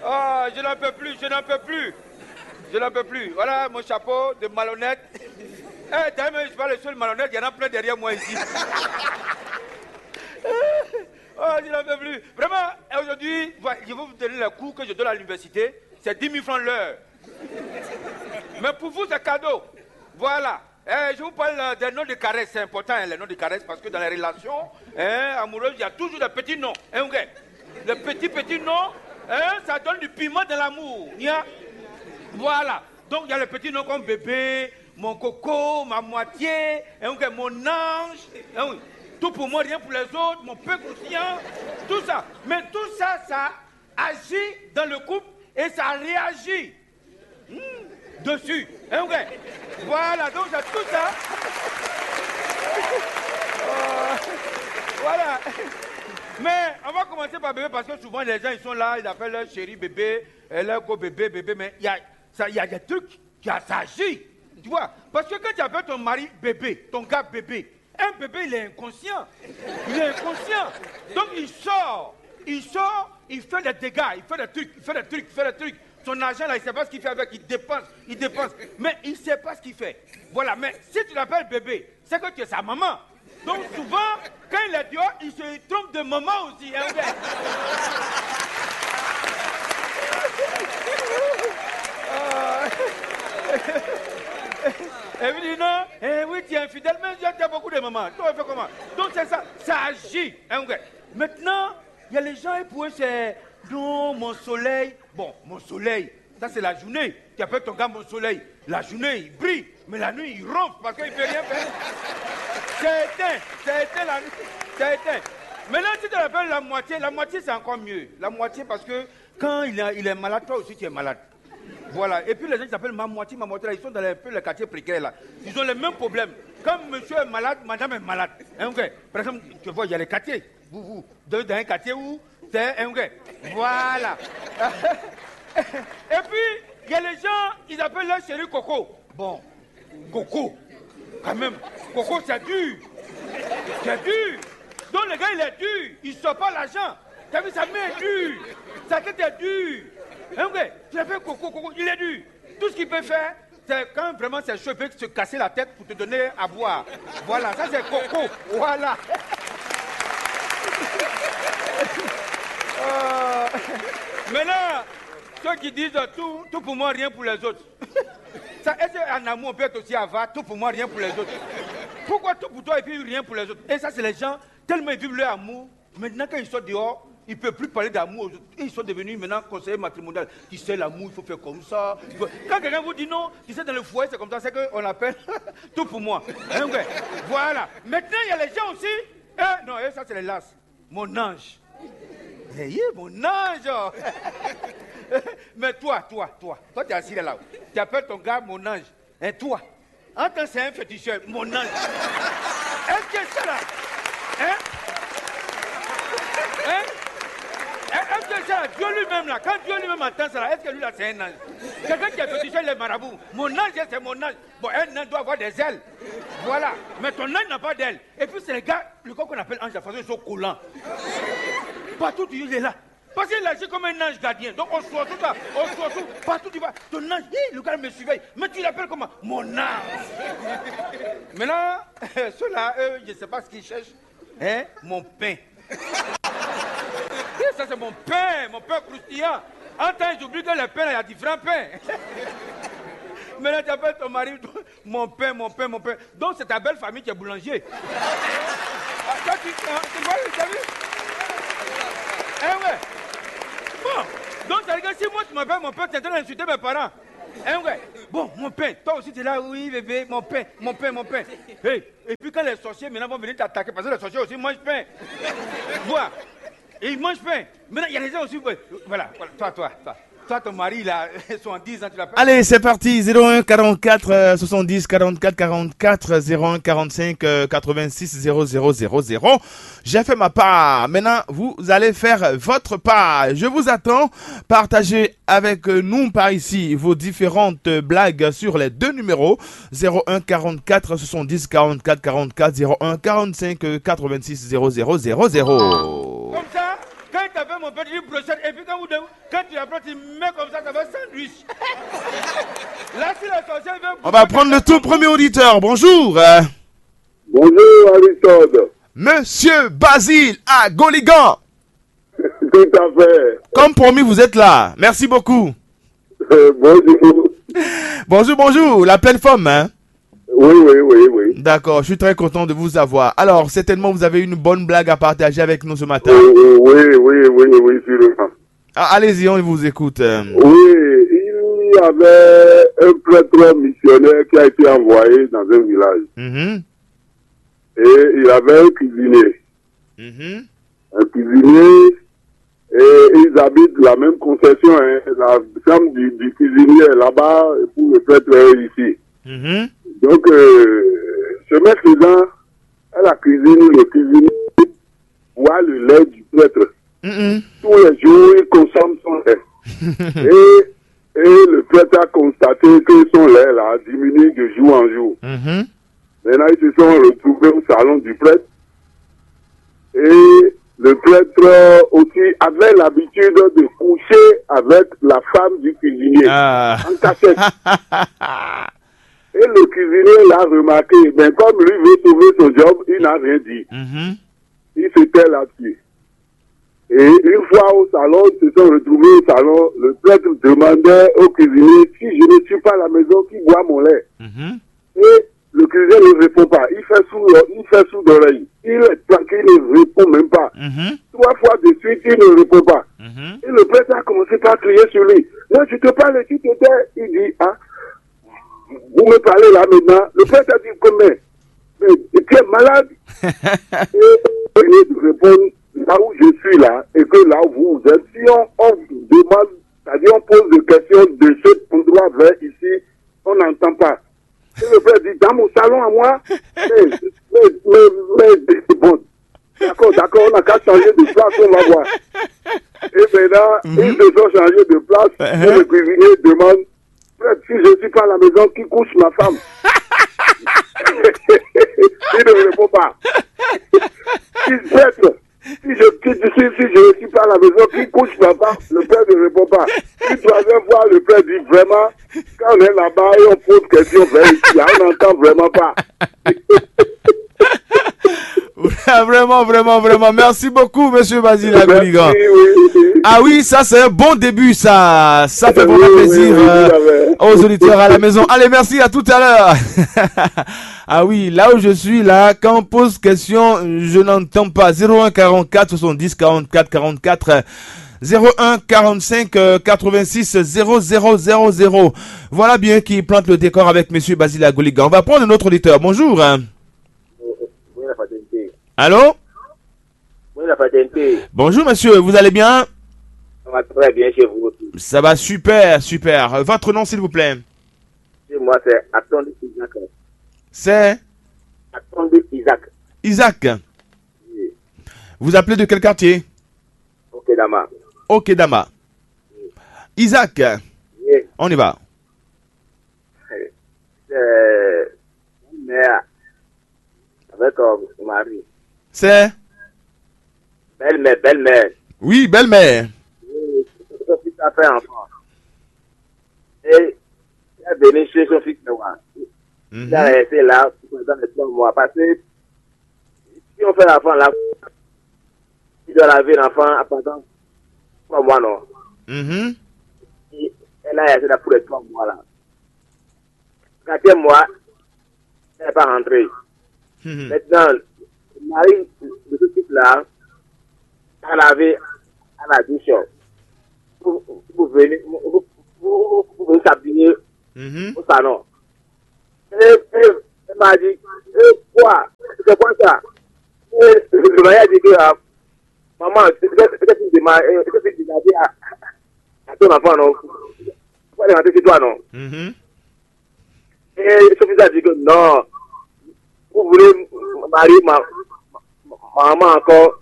Oh, je n'en peux plus, je n'en peux plus. Je n'en peux plus. Voilà mon chapeau de malhonnête. Eh, d'ailleurs, je ne suis pas le seul malhonnête, il y en a plein derrière moi ici. Oh, je n'en peux plus. Vraiment, aujourd'hui, je vais vous donner le cours que je donne à l'université. C'est 10 000 francs l'heure. Mais pour vous, c'est cadeau. Voilà. Je vous parle des noms de caresses. C'est important, les noms de caresses, parce que dans les relations amoureuses, il y a toujours des petits noms. Okay. Les petits noms, ça donne du piment dans l'amour. Voilà. Donc, il y a les petits noms comme bébé, mon coco, ma moitié, mon ange. Tout pour moi, rien pour les autres, mon peu croustillant, tout ça. Mais tout ça, ça agit dans le couple et ça réagit dessus. Voilà, donc c'est tout ça. Voilà. Mais on va commencer par bébé parce que souvent les gens ils sont là, ils appellent leur chéri bébé, leur go-bébé, bébé, mais il y a des trucs qui agissent. Tu vois, parce que quand tu appelles ton mari bébé, ton gars bébé, un bébé, il est inconscient. Il est inconscient. Donc, il sort, il fait des dégâts, il fait des trucs. Son argent, là, il ne sait pas ce qu'il fait avec, il dépense. Mais il ne sait pas ce qu'il fait. Voilà, mais si tu l'appelles bébé, c'est que tu es sa maman. Donc, souvent, quand il est dehors, il se trompe de maman aussi. Et vous dites non, oui, tu es infidèle, mais tu as beaucoup de mamans. Toi, tu fais comment? Donc c'est ça, ça agit. Maintenant, il y a les gens, pour eux, c'est non, mon soleil. Bon, mon soleil, ça c'est la journée. Tu appelles ton gars mon soleil. La journée, il brille, mais la nuit, il ronfle parce qu'il ne peut rien faire. C'est éteint la nuit. C'est éteint. Maintenant, si tu l'appelles la moitié c'est encore mieux. La moitié parce que quand il est malade, toi aussi tu es malade. Voilà. Et puis les gens qui s'appellent ma moitié, là, ils sont dans les quartiers précaires là. Ils ont les mêmes problèmes. Quand monsieur est malade, madame est malade. Par exemple, tu vois, il y a les quartiers. Vous, dans un quartier où c'est voilà. Et puis, il y a les gens, ils appellent leur chéri Coco. Bon, Coco, quand même. Coco, c'est dur. C'est dur. Donc le gars, il est dur. Il ne sort pas l'argent. Tu as vu, sa main est dure. Sa tête est dure. Tu l'appelles Coco, il est dur. Tout ce qu'il peut faire, c'est quand vraiment c'est chaud, il peut se casser la tête pour te donner à boire. Voilà, ça c'est Coco. Voilà. Maintenant, ceux qui disent tout pour moi, rien pour les autres. Est-ce qu'en amour, on peut être aussi avare, tout pour moi, rien pour les autres? Pourquoi tout pour toi et puis rien pour les autres? Et ça, c'est les gens, tellement ils vivent leur amour, maintenant quand ils sortent dehors, ils ne peuvent plus parler d'amour. Ils sont devenus maintenant conseillers matrimoniaux. Tu sais, l'amour, il faut faire comme ça. Quand quelqu'un vous dit non, tu sais, dans le foyer, c'est comme ça, c'est qu'on appelle tout pour moi. Voilà. Maintenant, il y a les gens aussi. Non, ça, c'est les lasses. Mon ange. Mon ange. Mais toi, tu es assis là. Tu appelles ton gars mon ange. Et toi, en tant que c'est un féticheur, mon ange. Est-ce que c'est là? Est-ce que ça, Dieu lui-même là, quand Dieu lui-même entend ça là, est-ce que lui là c'est un ange? Quelqu'un qui est féticheur, il est marabout. Mon ange, c'est mon ange. Bon, un ange doit avoir des ailes. Voilà. Mais ton ange n'a pas d'ailes. Et puis c'est les gars, le gars qu'on appelle ange, de toute façon, ils sont collants. Partout il est là. Parce qu'il agit comme un ange gardien. Donc on se voit tout ça. Partout tu vas. Ton ange, le gars me surveille. Mais tu l'appelles comment? Mon ange. Maintenant, ceux-là, eux, je ne sais pas ce qu'ils cherchent. Mon pain. Ça, c'est mon pain croustillant. En temps, j'oublie que le pain, il y a différents pains. Maintenant, tu appelles ton mari, mon pain. Donc, c'est ta belle famille qui est boulanger. Toi, tu vois, tu as vu? Ouais. Bon, donc, ça veut dire que si moi, tu m'appelles mon pain, tu es en train d'insulter mes parents. Ouais. Bon, mon pain. Toi aussi, tu es là, oui, bébé, mon pain. Hey. Et puis, quand les sorciers, maintenant, vont venir t'attaquer, parce que les sorciers aussi mangent pain. Vois. Et ils mangent pain. Maintenant, il y a les gens aussi. Voilà. Toi, ton mari, il a 70 ans, tu l'appelles. Allez, c'est parti. 01 44 70 44 44 01 45 86 0000. J'ai fait ma part. Maintenant, vous allez faire votre part. Je vous attends. Partagez avec nous par ici vos différentes blagues sur les deux numéros. 01 44 70 44 44 01 45 86 0000. Comme ça, quand tu appelles mon père, tu dis brochette. Et puis quand tu apprends, tu mets comme ça va sandwich. Là, si la sorcière veut... On va prendre le tout premier auditeur. Bonjour. Bonjour Aristote. Monsieur Basile à Goligan. Tout à fait. Comme promis, vous êtes là. Merci beaucoup. Bonjour. Bonjour. La pleine forme, hein? Oui. D'accord, je suis très content de vous avoir. Alors, certainement, vous avez une bonne blague à partager avec nous ce matin. Oui, sûrement. Ah, allez-y, on vous écoute. Oui, il y avait un prêtre missionnaire qui a été envoyé dans un village. Mhm. Et il avait un cuisinier. Mhm. Un cuisinier, et ils habitent la même concession. Hein. La femme du cuisinier est là-bas, et pour le prêtre est ici. Mhm. Donc, chemin faisant, à la cuisine, le cuisinier boit le lait du prêtre. Mhm. Tous les jours, il consomme son lait. et le prêtre a constaté que son lait là, diminue de jour en jour. Mhm. Maintenant, ils se sont retrouvés au salon du prêtre. Et le prêtre aussi avait l'habitude de coucher avec la femme du cuisinier en cachette. Et le cuisinier l'a remarqué. Mais comme lui veut sauver son job, il n'a rien dit. Mhm. Il s'était là-dessus. Et une fois au salon, ils se sont retrouvés au salon. Le prêtre demandait au cuisinier si je ne suis pas à la maison, qui boit mon lait. Mhm. Et le cuisinier ne répond pas. Il fait sous l'oreille. Il est tranquille, il ne répond même pas. Mhm. 3 fois de suite, il ne répond pas. Mhm. Et le prêtre a commencé par crier sur lui. Moi, je te parle, tu t'étais. Il dit, vous me parlez là maintenant. Le prêtre a dit, mais tu es malade. Et il de répondre là où je suis là, et que là où vous êtes, si on demande, c'est-à-dire on pose des questions de cet endroit vers ici, on n'entend pas. Et le père dit, dans mon salon à moi, mais bon, d'accord, on n'a qu'à changer de place, on va voir. Et maintenant, ils se sont changés de place, et le cuisinier demande, si je ne suis pas à la maison, qui couche ma femme? Il ne répond pas. Si je ne suis pas à la maison, qui couche ma femme? Le père ne répond pas. Une troisième fois, le père dit vraiment, quand on est là-bas et on pose question vers ici, on n'entend vraiment pas. Vraiment. Merci beaucoup, monsieur Basile Agoligan. Oui. Ah oui, ça c'est un bon début, ça. Ça fait vraiment plaisir aux auditeurs à la maison. Allez, merci, à tout à l'heure. Ah oui, là où je suis, là, quand on pose question, je n'entends pas. 01 44 70 44 44. 01 45 86 0000. Voilà bien qui plante le décor avec monsieur Basile Agoligan. On va prendre un autre auditeur. Bonjour. Allô? Oui, la paternité. Bonjour monsieur, vous allez bien? Ça va très bien chez vous aussi. Ça va super. Votre nom s'il vous plaît? Chez moi, c'est Attendez Isaac. C'est? Attendez Isaac. Isaac. Oui. Vous appelez de quel quartier? Ok, Dama. Ok, Dama. Oui. Isaac. Oui. On y va. C'est une mère avec son mari. C'est? Belle-mère. Oui, belle-mère. Oui, son fils a fait enfant. Et il est venu chez son fils noir. Il a resté là pendant les 3 mois. Parce que si on fait l'enfant là, il doit laver l'enfant pendant 3 mois, non? Et elle a resté là pour les 3 mois là. 4e mois, elle n'est pas rentrée. Maintenant, le mari de ce type-là a lavé à la douche. Vous venez s'habiller au salon. Et elle m'a dit, quoi? C'est quoi ça? Et le mari a dit que, maman, qu'est-ce que tu demandes? Qu'est-ce que tu as dit à ton enfant, non? Pourquoi elle est rentrée chez toi, non? Et Sophie a dit que non, vous voulez marier ma maman encore